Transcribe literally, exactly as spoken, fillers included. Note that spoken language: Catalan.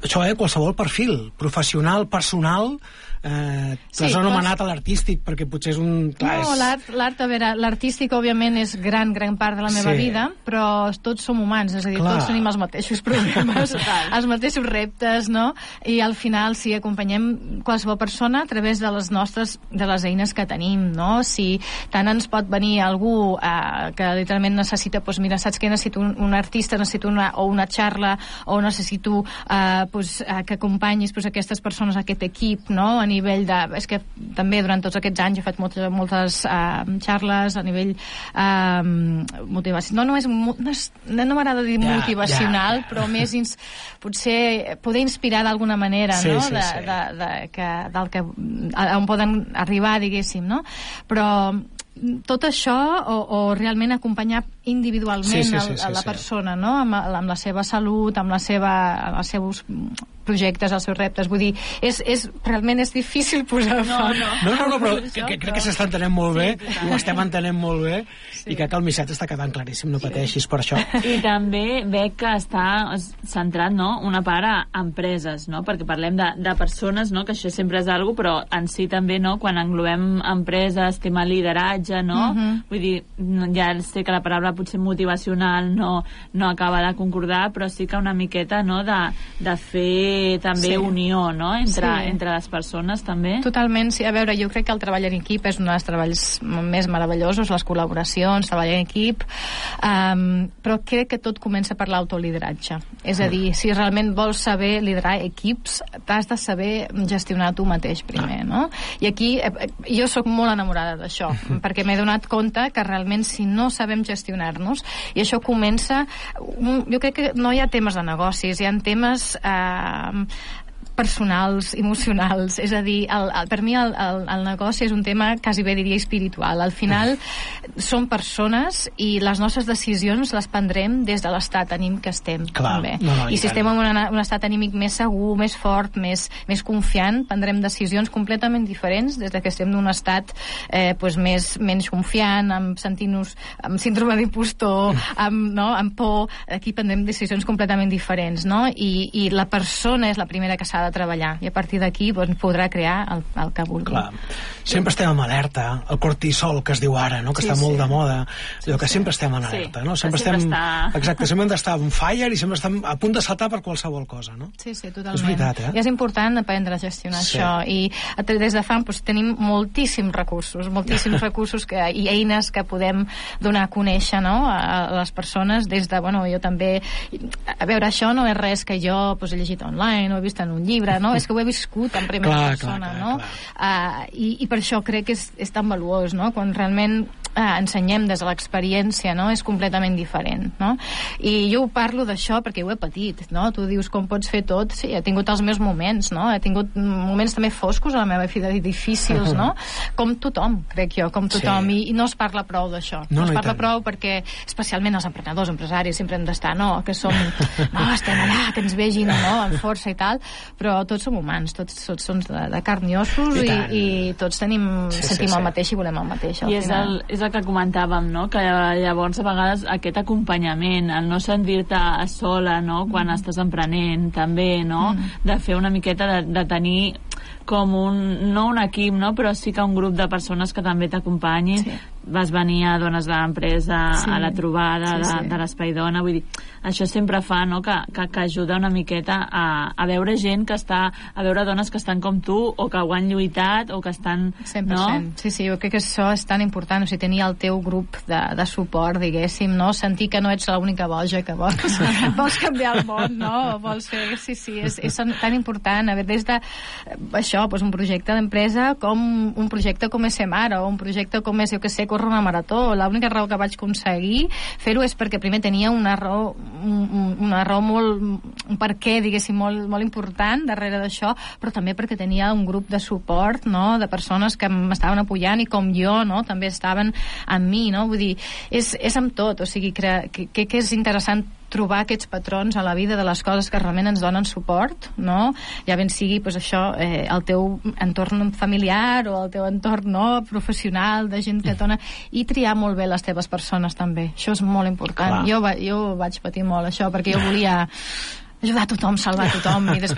això, eh, qualsevol perfil, professional, personal, eh, Sí, t'has anomenat doncs- a l'artístic, perquè potser és un... Clar, No, és... l'art, l'art, a veure, l'artístic, òbviament, és gran, gran part de la meva Sí. vida, però tots som humans, és a dir, Clar. tots tenim els mateixos problemes, els mateixos reptes, no? I al final, sí, acompanyem qualsevol persona a través de les nostres, de les eines que tenim, no? Si tant ens pot venir algú eh, que literalment necessita, doncs mira, saps què? Necessito un, un artista, necessito una, o una xarra, o necessito eh, doncs, eh, que acompanyis doncs, aquestes persones, aquest equip, no? A nivell de... És que també durant tots aquests anys he fet moltes, moltes uh, xarles a nivell uh, motivacional. No, no, és, no, és, no m'agrada dir Ja, motivacional, ja, ja. però més ins, potser poder inspirar d'alguna manera, Sí, no? sí, de, sí. de, de, que, del que, on poden arribar, diguéssim, no? Però tot això, o, o realment acompanyar individualment Sí, sí, sí, el, sí, a la sí. persona, no? Amb, amb la seva salut, amb la seva, amb els seus projectes, els seus reptes. Vull dir, és, és, realment és difícil posar No, no. No, no, no, però Això, que, crec però- que s'està entenent molt bé, Sí, totalment. i ho estem entenent molt bé, Sí. i crec que el missatge està quedant claríssim, no pateixis per això. I també veig que està centrat, no?, una part a empreses, no?, perquè parlem de, de persones, no?, que això sempre és algo, però en si també, no?, quan englobem empreses, tema lideratge, no?, Mhm. vull dir, no, ja sé que la paraula potser motivacional no, no acaba de concordar, però sí que una miqueta, no?, de, de fer també Sí. unió, no?, entre, Sí. entre les persones també. Totalment, sí. A veure, jo crec que el treball en equip és un dels treballs més meravellosos, les col·laboracions, treballar en equip, um, però crec que tot comença per l'autolideratge. És a dir, si realment vols saber liderar equips, t'has de saber gestionar tu mateix primer, no? I aquí eh, jo sóc molt enamorada d'això, perquè m'he donat compte que realment si no sabem gestionar-nos, i això comença... un- Jo crec que no hi ha temes de negocis, hi ha temes... Eh, personals, emocionals, és a dir, el, el, per mi el, el, el negoci és un tema quasi bé diria espiritual. Al final som persones i les nostres decisions les prendrem des de l'estat anímic que estem. Clar, també. no, no, i I si tant. estem en un, un estat anímic més segur, més fort, més, més confiant, prendrem decisions completament diferents des de que estem en un estat eh, pues més, menys confiant, amb sentint-nos amb síndrome d'impostor, amb, no, amb por. Aquí prendrem decisions completament diferents, no? I, i la persona és la primera que s'ha de treballar, i a partir d'aquí doncs, podrà crear el, el que vulgui. Clar. Sempre estem en alerta, el cortisol que es diu ara, no? Que Sí, està molt sí. de moda, allò que sempre estem en Sí, alerta, no? Sempre, sempre estem... està- Exacte, sempre hem d'estar on fire i sempre estem a punt de saltar per qualsevol cosa, no? Sí, sí, totalment. És veritat, eh? I és important aprendre a gestionar Sí. això. I a tre- des de fa doncs, tenim moltíssims recursos, moltíssims recursos que, i eines que podem donar a conèixer, no?, a, a les persones des de, bueno, jo també... A veure, això no és res que jo doncs, he llegit online o he vist en un llibre, no? És que ho he viscut en primera Clar, persona, clar, clar, no? Uh, i, I per això crec que és, és tan valuós, no?, quan realment uh, ensenyem des de l'experiència, no?, és completament diferent, no? I jo ho parlo d'això perquè ho he patit, no? Tu dius com pots fer tot, sí, he tingut els meus moments, no? He tingut moments també foscos a la meva vida, difícils, no? Com tothom, crec jo, com tothom, Sí. I, i no es parla prou d'això, No, no, no, es i parla tant. prou perquè, especialment els emprenedors, empresaris, sempre hem d'estar, no?, que som, no, estem allà, que ens vegin, no?, amb força i tal, però tots som humans, tots, tots som de, de carn i ossos I i, tant. i tots tenim, Sí, sí, sentim sí. el mateix i volem el mateix, al I és final. el, és el que comentàvem, no?, que llavors a vegades aquest acompanyament, el no sentir-te sola, no?, quan estàs emprenent, també, no?, de fer una miqueta de, de tenir com un, no un equip, no?, però sí que un grup de persones que també t'acompanyin. Sí. Vas venir a Dones de l'Empresa, Sí. a la trobada Sí, de, sí. de l'Espai Dona, vull dir, això sempre fa, no?, que, que, que ajuda una miqueta a, a veure gent que està, a veure dones que estan com tu, o que ho han lluitat, o que estan, cent per cent. no?, Sí, sí, jo crec que això és tan important, o sigui, tenir el teu grup de, de suport, diguéssim, no? Sentir que no ets l'única boja que vols, vols canviar el món, no? O vols fer... Sí, sí, és, és tan important, a veure, des de eh, això, doncs un projecte d'empresa com un projecte com és Semara, o un projecte com és, jo que sé, córrer una marató. L'única raó que vaig aconseguir fer-ho és perquè primer tenia una raó, un, una raó molt, un per què, diguéssim, molt, molt important darrere d'això, però també perquè tenia un grup de suport, no?, de persones que m'estaven apoyant i com jo, no?, també estaven amb mi, no? Vull dir, és, és amb tot, o sigui, crec que, que, que és interessant trobar aquests patrons a la vida de les coses que realment ens donen suport, no? Ja ben sigui, doncs això, eh, el teu entorn familiar o el teu entorn, no?, professional, de gent que et dona, i triar molt bé les teves persones també, això és molt important. Clar. Jo, va, jo vaig patir molt això, perquè jo volia ajudar a tothom, salvar a tothom, i després